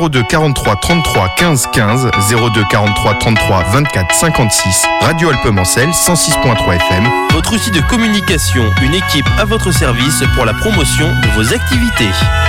02 43 33 15 15, 02 43 33 24 56, Radio Alpemancel 106.3 FM. Votre outil de communication, une équipe à votre service pour la promotion de vos activités.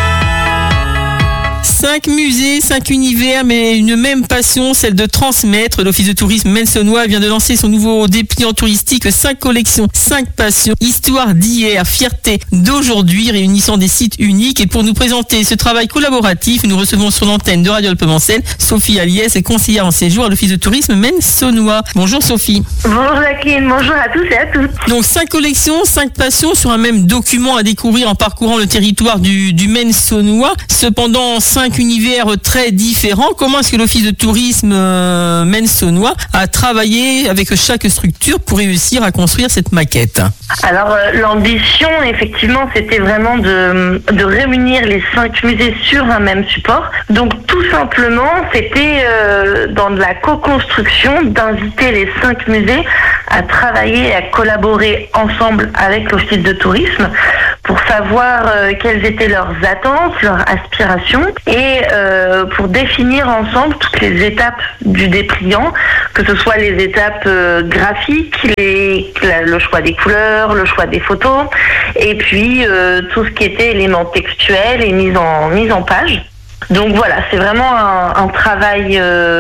5 musées, 5 univers, mais une même passion, celle de transmettre. L'Office de tourisme Maine-Saunois vient de lancer son nouveau dépliant touristique 5 collections, 5 passions, histoire d'hier, fierté d'aujourd'hui, réunissant des sites uniques. Et pour nous présenter ce travail collaboratif, nous recevons sur l'antenne de Radio Alpemancel Sophie Aliès, conseillère en séjour à l'Office de tourisme Maine-Saunois. Bonjour Sophie. Bonjour Jacqueline, bonjour à tous et à toutes. Donc 5 collections, 5 passions sur un même document à découvrir en parcourant le territoire du Maine-Saunois. Cependant, 5 univers très différents. Comment est-ce que l'Office de tourisme Maine-Saunois a travaillé avec chaque structure pour réussir à construire cette maquette? Alors l'ambition, effectivement, c'était vraiment de réunir les 5 musées sur un même support. Donc tout simplement, c'était dans de la co-construction d'inviter les 5 musées à travailler et à collaborer ensemble avec l'Office de tourisme pour savoir quelles étaient leurs attentes, leurs aspirations et pour définir ensemble toutes les étapes du dépliant, que ce soit les étapes graphiques, le choix des couleurs, le choix des photos et puis tout ce qui était éléments textuels et mise en page. Donc voilà, c'est vraiment un travail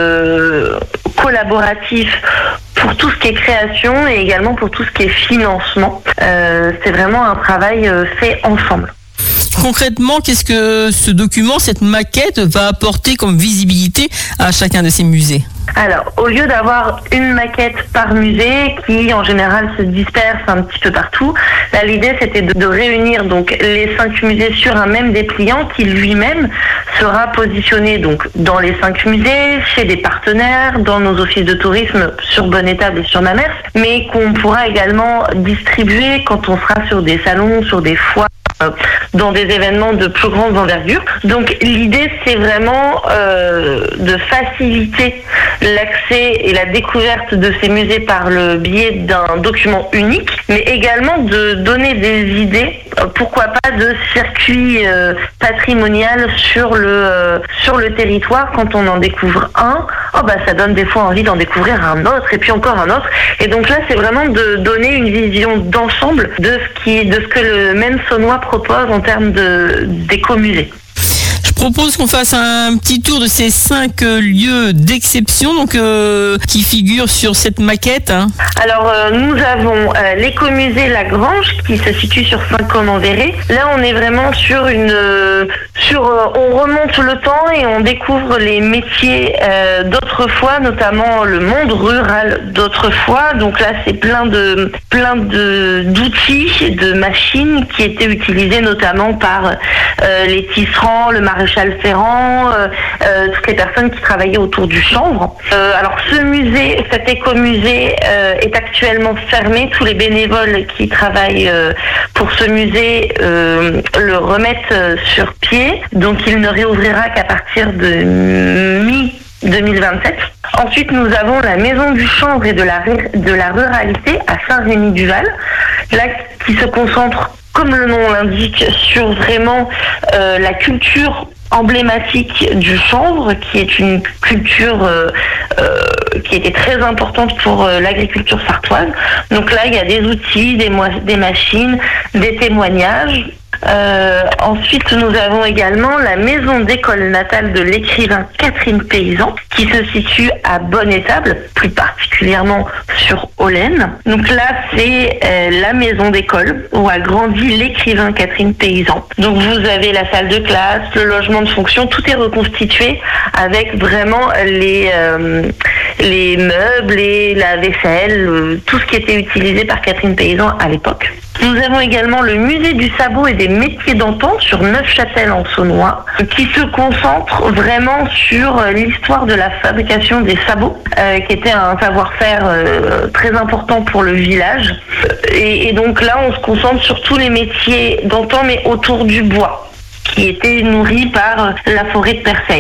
collaboratif pour tout ce qui est création et également pour tout ce qui est financement. C'est vraiment un travail fait ensemble. Concrètement, qu'est-ce que ce document, cette maquette, va apporter comme visibilité à chacun de ces musées? Alors, au lieu d'avoir une maquette par musée qui, en général, se disperse un petit peu partout, là, l'idée, c'était de réunir donc les 5 musées sur un même dépliant qui, lui-même, sera positionné donc dans les 5 musées, chez des partenaires, dans nos offices de tourisme sur Bonne-Étable et sur Mamers, mais qu'on pourra également distribuer quand on sera sur des salons, sur des foires, dans des événements de plus grande envergure. Donc l'idée, c'est vraiment de faciliter l'accès et la découverte de ces musées par le biais d'un document unique, mais également de donner des idées, pourquoi pas de circuit patrimonial sur le territoire. Quand on en découvre un, ça donne des fois envie d'en découvrir un autre et puis encore un autre. Et donc là, c'est vraiment de donner une vision d'ensemble de ce que le Maine-Saunois propose en termes d'écomusée. Je propose qu'on fasse un petit tour de ces 5 lieux d'exception qui figurent sur cette maquette. Alors nous avons l'écomusée La Grange qui se situe sur Saint-Côme-en-Véré. Là on est vraiment on remonte le temps et on découvre les métiers d'autrefois, notamment le monde rural d'autrefois. Donc là c'est plein d'outils et de machines qui étaient utilisées notamment par les tisserands, le maréchal Ferrand, toutes les personnes qui travaillaient autour du chanvre. Alors cet écomusée est actuellement fermé. Tous les bénévoles qui travaillent pour ce musée le remettent sur pied. Donc il ne réouvrira qu'à partir de mi-2027. Ensuite, nous avons la Maison du Chanvre et de la Ruralité à Saint-Rémy-du-Val, là qui se concentre, comme le nom l'indique, sur vraiment la culture emblématique du chanvre, qui est une culture qui était très importante pour l'agriculture sartoise. Donc là, il y a des outils, des machines, des témoignages. Ensuite, nous avons également la maison d'école natale de l'écrivain Catherine Paysan, qui se situe à Bonne-Étable, plus particulièrement sur Olaine. Donc là, c'est la maison d'école où a grandi l'écrivain Catherine Paysan. Donc vous avez la salle de classe, le logement de fonction, tout est reconstitué avec vraiment les meubles et la vaisselle, tout ce qui était utilisé par Catherine Paysan à l'époque. Nous avons également le musée du sabot et des métiers d'antan sur Neufchâtel en Saunois, qui se concentre vraiment sur l'histoire de la fabrication des sabots, qui était un savoir-faire très important pour le village. Et donc là, on se concentre sur tous les métiers d'antan, mais autour du bois, qui était nourri par la forêt de Persaigne.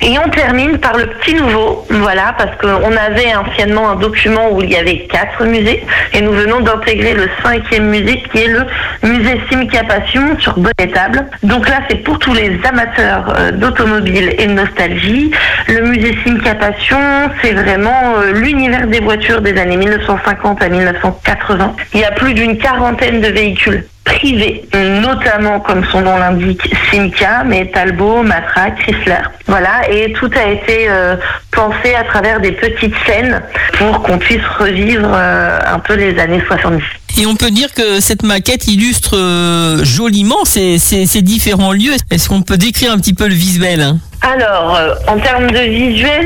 Et on termine par le petit nouveau, voilà, parce qu'on avait anciennement un document où il y avait 4 musées, et nous venons d'intégrer le 5e musée, qui est le musée Simca Passion sur Bonne-Étable. Donc là, c'est pour tous les amateurs d'automobile et de nostalgie. Le musée Simca Passion, c'est vraiment l'univers des voitures des années 1950 à 1980. Il y a plus d'une quarantaine de véhicules privés, notamment, comme son nom l'indique, Simca, mais Talbot, Matra, Chrysler. Voilà, et tout a été pensé à travers des petites scènes pour qu'on puisse revivre un peu les années 70. Et on peut dire que cette maquette illustre joliment ces différents lieux. Est-ce qu'on peut décrire un petit peu le visuel ? Alors, en termes de visuel,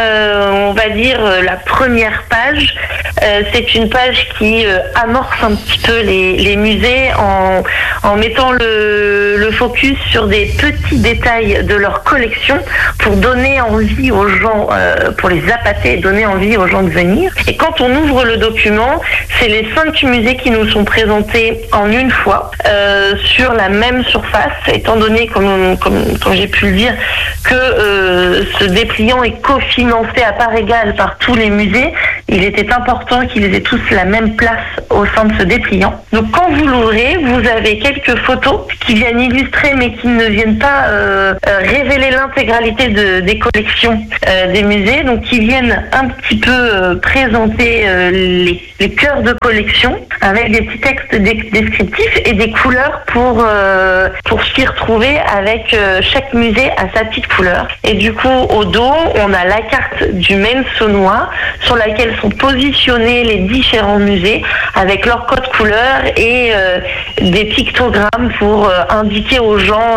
on va dire la première page, c'est une page qui amorce un petit peu les musées en mettant le focus sur des petits détails de leur collection pour donner envie aux gens, pour les appâter et donner envie aux gens de venir. Et quand on ouvre le document, c'est les 5 musées qui nous sont présentés en une fois sur la même surface, étant donné, comme j'ai pu le dire, que ce dépliant est cofinancé à part égale par tous les musées. Il était important qu'ils aient tous la même place au sein de ce dépliant. Donc quand vous l'ouvrez, vous avez quelques photos qui viennent illustrer mais qui ne viennent pas révéler l'intégralité des collections des musées, donc qui viennent un petit peu présenter les cœurs de collection avec des petits textes descriptifs et des couleurs pour s'y retrouver avec chaque musée à sa petite couleur. Et du coup, au dos, on a la carte du Maine Saunois sur laquelle sont positionnés les différents musées avec leur code couleur et des pictogrammes pour indiquer aux gens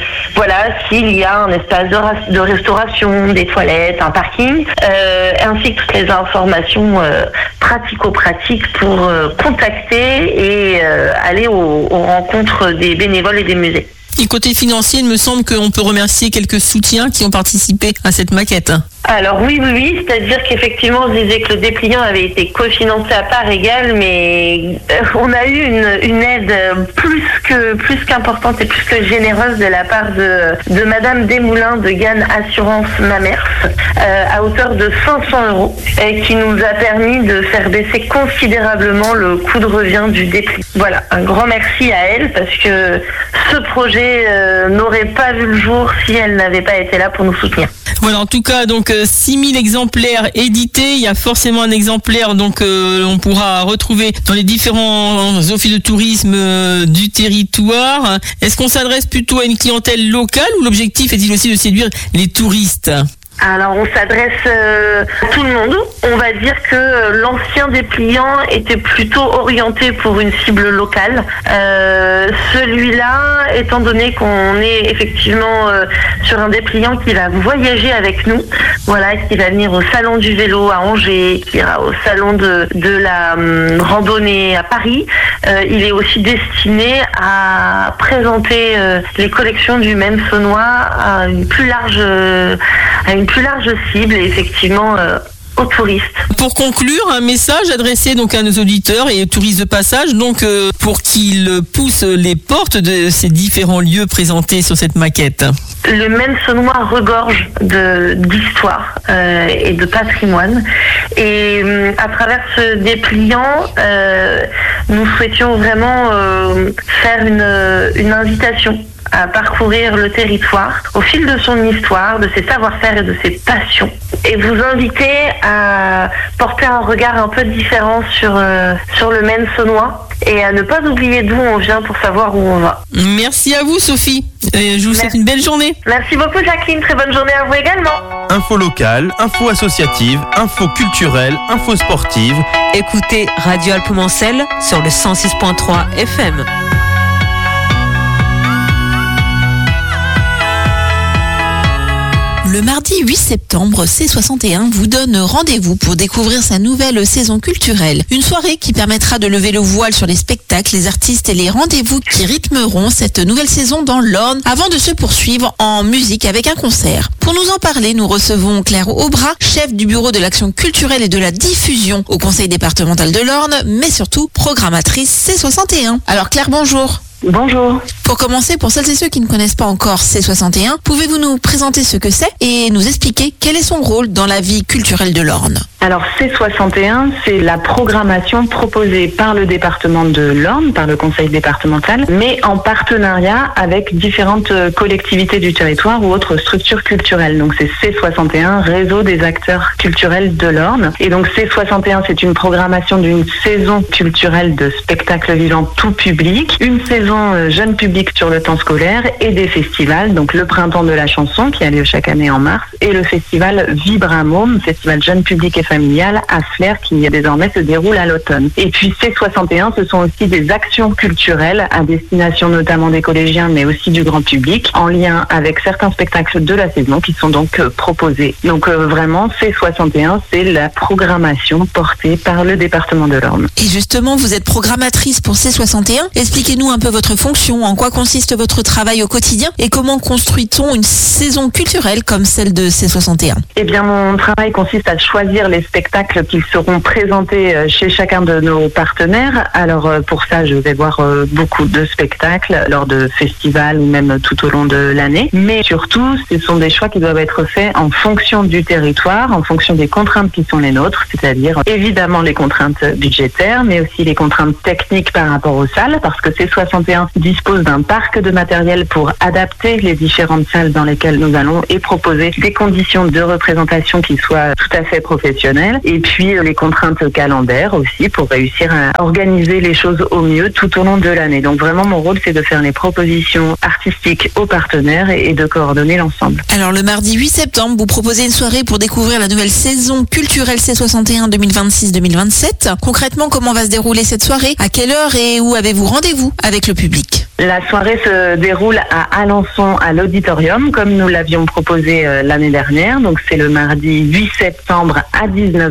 s'il y a un espace de restauration, des toilettes, un parking, ainsi que toutes les informations pratico-pratiques pour contacter et aller aux rencontres des bénévoles et des musées. Et côté financier, il me semble qu'on peut remercier quelques soutiens qui ont participé à cette maquette. Alors oui, c'est-à-dire qu'effectivement, je disais que le dépliant avait été cofinancé à part égale, mais on a eu une aide plus qu'importante et plus que généreuse de la part de Madame Desmoulins de Gann Assurance Mamers, à hauteur de 500 €, qui nous a permis de faire baisser considérablement le coût de revient du dépliant. Voilà, un grand merci à elle, parce que ce projet n'aurait pas vu le jour si elle n'avait pas été là pour nous soutenir. Voilà, en tout cas, donc 6000 exemplaires édités. Il y a forcément un exemplaire, donc on pourra retrouver dans les différents offices de tourisme du territoire. Est-ce qu'on s'adresse plutôt à une clientèle locale ou l'objectif est-il aussi de séduire les touristes ? Alors on s'adresse à tout le monde. On va dire que l'ancien dépliant était plutôt orienté pour une cible locale. Celui-là, étant donné qu'on est effectivement sur un dépliant qui va voyager avec nous, voilà, qui va venir au salon du vélo à Angers, qui ira au salon de la randonnée à Paris, il est aussi destiné à présenter les collections du Maine Saunois à une plus large cible et effectivement aux touristes. Pour conclure, un message adressé donc à nos auditeurs et aux touristes de passage, donc pour qu'ils poussent les portes de ces différents lieux présentés sur cette maquette. Le Maine Saunois regorge d'histoire et de patrimoine, et à travers ce dépliant, nous souhaitions vraiment faire une invitation à parcourir le territoire au fil de son histoire, de ses savoir-faire et de ses passions, et vous inviter à porter un regard un peu différent sur le Maine Saunois et à ne pas oublier d'où on vient pour savoir où on va. Merci à vous, Sophie. Je vous souhaite une belle journée. Merci beaucoup, Jacqueline. Très bonne journée à vous également. Info locale, info associative, info culturelle, info sportive. Écoutez Radio Alpes-Mancel sur le 106.3 FM. Le mardi 8 septembre, C61 vous donne rendez-vous pour découvrir sa nouvelle saison culturelle. Une soirée qui permettra de lever le voile sur les spectacles, les artistes et les rendez-vous qui rythmeront cette nouvelle saison dans l'Orne avant de se poursuivre en musique avec un concert. Pour nous en parler, nous recevons Claire Aubras, chef du bureau de l'action culturelle et de la diffusion au conseil départemental de l'Orne, mais surtout programmatrice C61. Alors Claire, bonjour. Bonjour. Pour commencer, pour celles et ceux qui ne connaissent pas encore C61, pouvez-vous nous présenter ce que c'est et nous expliquer quel est son rôle dans la vie culturelle de l'Orne? Alors C61, c'est la programmation proposée par le département de l'Orne, par le conseil départemental, mais en partenariat avec différentes collectivités du territoire ou autres structures culturelles. Donc c'est C61, réseau des acteurs culturels de l'Orne. Et donc C61, c'est une programmation d'une saison culturelle de spectacles vivants tout public, une saison jeune public sur le temps scolaire et des festivals, donc le Printemps de la chanson qui a lieu chaque année en mars et le festival Vibramôme, festival jeune public et familial à Flers qui désormais se déroule à l'automne. Et puis C61, ce sont aussi des actions culturelles à destination notamment des collégiens mais aussi du grand public en lien avec certains spectacles de la saison qui sont donc proposés. Donc vraiment C61, c'est la programmation portée par le département de l'Orne. Et justement, vous êtes programmatrice pour C61. Expliquez-nous un peu votre fonction, en quoi consiste votre travail au quotidien et comment construit-on une saison culturelle comme celle de C61? Eh bien, mon travail consiste à choisir les spectacles qui seront présentés chez chacun de nos partenaires. Alors, pour ça, je vais voir beaucoup de spectacles lors de festivals ou même tout au long de l'année. Mais surtout, ce sont des choix qui doivent être faits en fonction du territoire, en fonction des contraintes qui sont les nôtres, c'est-à-dire évidemment les contraintes budgétaires, mais aussi les contraintes techniques par rapport aux salles, parce que C61 dispose d'un parc de matériel pour adapter les différentes salles dans lesquelles nous allons et proposer des conditions de représentation qui soient tout à fait professionnelles, et puis les contraintes calendaires aussi pour réussir à organiser les choses au mieux tout au long de l'année. Donc vraiment, mon rôle, c'est de faire les propositions artistiques aux partenaires et de coordonner l'ensemble. Alors le mardi 8 septembre, vous proposez une soirée pour découvrir la nouvelle saison culturelle C61 2026-2027. Concrètement, comment va se dérouler cette soirée? À quelle heure et où avez-vous rendez-vous avec le public? La soirée se déroule à Alençon, à l'auditorium, comme nous l'avions proposé l'année dernière. Donc c'est le mardi 8 septembre à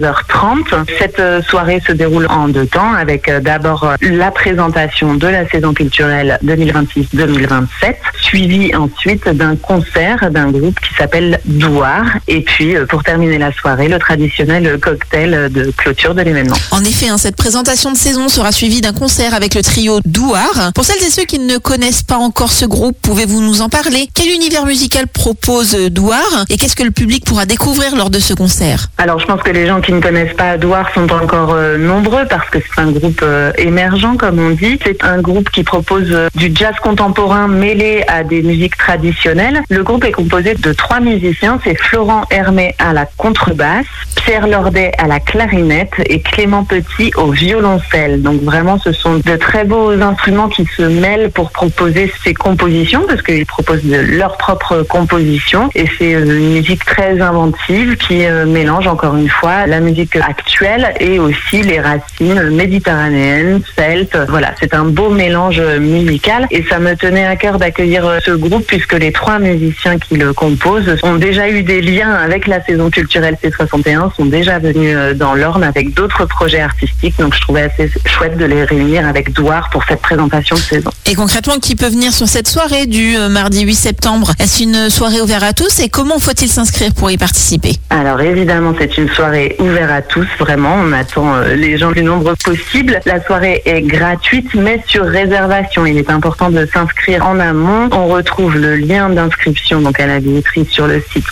19h30. Cette soirée se déroule en deux temps, avec d'abord la présentation de la saison culturelle 2026-2027, suivi ensuite d'un concert d'un groupe qui s'appelle Douar. Et puis, pour terminer la soirée, le traditionnel cocktail de clôture de l'événement. En effet, cette présentation de saison sera suivie d'un concert avec le trio Douar. Pour celles et ceux qui ne connaissent pas encore ce groupe, pouvez-vous nous en parler? Quel univers musical propose Douar et qu'est-ce que le public pourra découvrir lors de ce concert? Alors, je pense que les gens qui ne connaissent pas Douar sont encore nombreux parce que c'est un groupe émergent, comme on dit. C'est un groupe qui propose du jazz contemporain mêlé à des musiques traditionnelles. Le groupe est composé de 3 musiciens. C'est Florent Hermé à la contrebasse, Pierre Lordet à la clarinette et Clément Petit au violoncelle. Donc vraiment, ce sont de très beaux instruments qui se mêlent pour proposer ces compositions, parce qu'ils proposent leur propre composition. Et c'est une musique très inventive qui mélange encore une fois la musique actuelle et aussi les racines méditerranéennes, celtes. Voilà, c'est un beau mélange musical et ça me tenait à cœur d'accueillir ce groupe puisque les 3 musiciens qui le composent ont déjà eu des liens avec la saison culturelle C61, sont déjà venus dans l'Orne avec d'autres projets artistiques. Donc je trouvais assez chouette de les réunir avec Douar pour cette présentation de saison. Et concrètement, qui peut venir sur cette soirée du mardi 8 septembre? Est-ce une soirée ouverte à tous et comment faut-il s'inscrire pour y participer? Alors évidemment, c'est une soirée ouverte à tous, vraiment. On attend les gens le plus nombreux possible. La soirée est gratuite mais sur réservation. Il est important de s'inscrire en amont. On retrouve le lien d'inscription donc à la billetterie sur le site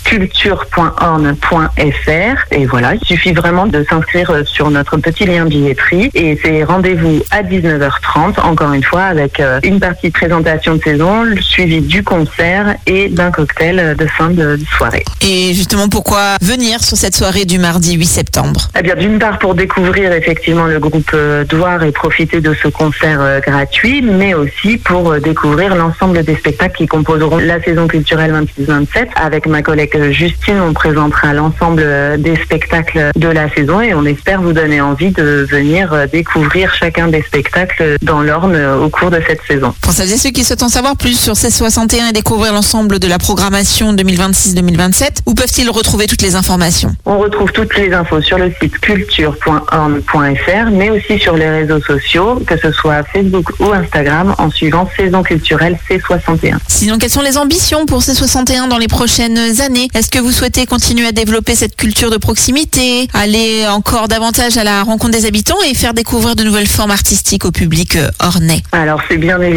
culture.orne.fr et voilà, il suffit vraiment de s'inscrire sur notre petit lien billetterie et c'est rendez-vous à 19h30, encore une fois avec une partie de présentation de saison, suivi du concert et d'un cocktail de fin de soirée. Et justement, pourquoi venir sur cette soirée du mardi 8 septembre? Eh bien, d'une part pour découvrir effectivement le groupe Douar et profiter de ce concert gratuit, mais aussi pour découvrir l'ensemble des spectacles qui composeront la saison culturelle 26-27. Avec ma collègue Justine, on présentera l'ensemble des spectacles de la saison et on espère vous donner envie de venir découvrir chacun des spectacles dans l'Orne au cours de cette saison. Pour celles et ceux qui souhaitent en savoir plus sur C61 et découvrir l'ensemble de la programmation 2026-2027, où peuvent-ils retrouver toutes les informations? On retrouve toutes les infos sur le site culture.orne.fr, mais aussi sur les réseaux sociaux, que ce soit Facebook ou Instagram, en suivant Saison culturelle C61. Sinon, quelles sont les ambitions pour C61 dans les prochaines années? Est-ce que vous souhaitez continuer à développer cette culture de proximité, aller encore davantage à la rencontre des habitants et faire découvrir de nouvelles formes artistiques au public ornais? Alors, c'est bien évidemment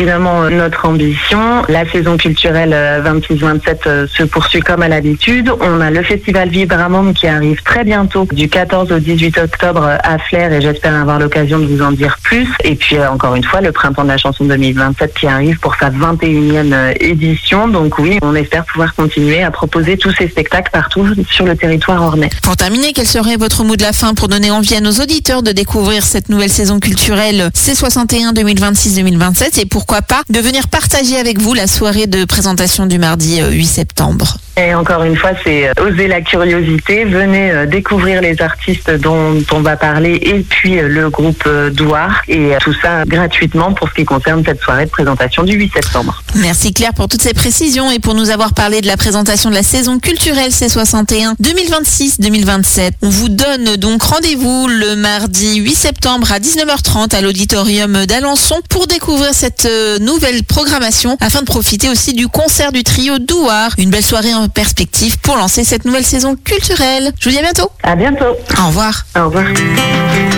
évidemment notre ambition. La saison culturelle 26-27 se poursuit comme à l'habitude. On a le festival Vibramum qui arrive très bientôt, du 14 au 18 octobre à Flers, et j'espère avoir l'occasion de vous en dire plus. Et puis encore une fois, le Printemps de la chanson 2027 qui arrive pour sa 21e édition. Donc oui, on espère pouvoir continuer à proposer tous ces spectacles partout sur le territoire ornais. Pour terminer, quel serait votre mot de la fin pour donner envie à nos auditeurs de découvrir cette nouvelle saison culturelle C61 2026-2027 et pourquoi pas de venir partager avec vous la soirée de présentation du mardi 8 septembre? Et encore une fois, c'est oser la curiosité. Venez découvrir les artistes dont on va parler et puis le groupe Douar. Et tout ça gratuitement pour ce qui concerne cette soirée de présentation du 8 septembre. Merci Claire pour toutes ces précisions et pour nous avoir parlé de la présentation de la saison culturelle C61 2026-2027. On vous donne donc rendez-vous le mardi 8 septembre à 19h30 à l'auditorium d'Alençon pour découvrir cette nouvelle programmation afin de profiter aussi du concert du trio Douar. Une belle soirée en perspective pour lancer cette nouvelle saison culturelle. Je vous dis à bientôt. À bientôt. Au revoir. Au revoir.